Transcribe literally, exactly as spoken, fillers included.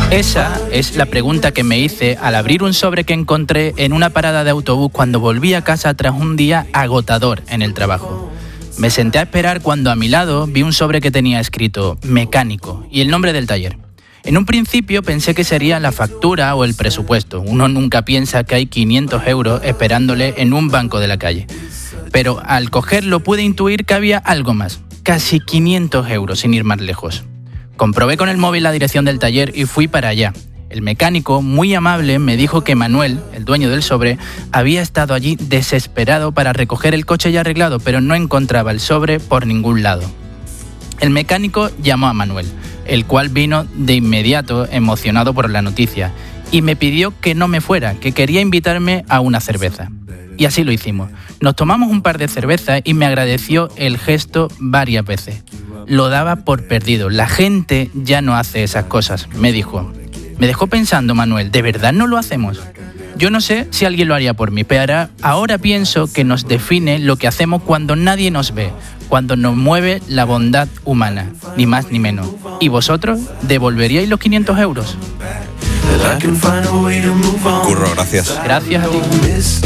Esa es la pregunta que me hice al abrir un sobre que encontré en una parada de autobús cuando volví a casa tras un día agotador en el trabajo. Me senté a esperar cuando a mi lado vi un sobre que tenía escrito mecánico y el nombre del taller. En un principio pensé que sería la factura o el presupuesto. Uno nunca piensa que hay quinientos euros esperándole en un banco de la calle. Pero al cogerlo pude intuir que había algo más, casi quinientos euros sin ir más lejos. Comprobé con el móvil la dirección del taller y fui para allá. El mecánico, muy amable, me dijo que Manuel, el dueño del sobre, había estado allí desesperado para recoger el coche ya arreglado, pero no encontraba el sobre por ningún lado. El mecánico llamó a Manuel, el cual vino de inmediato emocionado por la noticia, y me pidió que no me fuera, que quería invitarme a una cerveza. Y así lo hicimos. Nos tomamos un par de cervezas y me agradeció el gesto varias veces. Lo daba por perdido. La gente ya no hace esas cosas, me dijo. Me dejó pensando, Manuel, ¿de verdad no lo hacemos? Yo no sé si alguien lo haría por mí, pero ahora pienso que nos define lo que hacemos cuando nadie nos ve, cuando nos mueve la bondad humana, ni más ni menos. ¿Y vosotros devolveríais los quinientos euros? Curro, gracias. Gracias a ti.